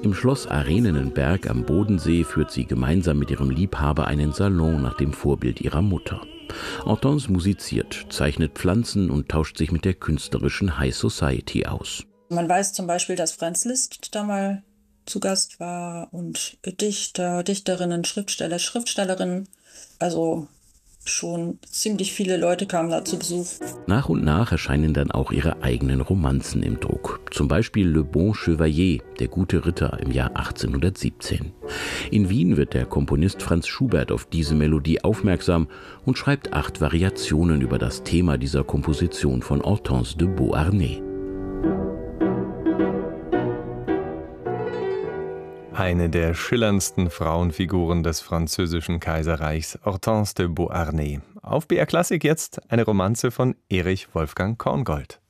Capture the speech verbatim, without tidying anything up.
Im Schloss Arenenenberg am Bodensee führt sie gemeinsam mit ihrem Liebhaber einen Salon nach dem Vorbild ihrer Mutter. Hortense musiziert, zeichnet Pflanzen und tauscht sich mit der künstlerischen High Society aus. Man weiß zum Beispiel, dass Franz Liszt da mal zu Gast war und Dichter, Dichterinnen, Schriftsteller, Schriftstellerinnen. Also schon ziemlich viele Leute kamen da zu Besuch. Nach und nach erscheinen dann auch ihre eigenen Romanzen im Druck. Zum Beispiel Le Bon Chevalier, der gute Ritter im Jahr achtzehnhundertsiebzehn. In Wien wird der Komponist Franz Schubert auf diese Melodie aufmerksam und schreibt acht Variationen über das Thema dieser Komposition von Hortense de Beauharnais. Eine der schillerndsten Frauenfiguren des französischen Kaiserreichs, Hortense de Beauharnais. Auf B R Klassik jetzt eine Romanze von Erich Wolfgang Korngold.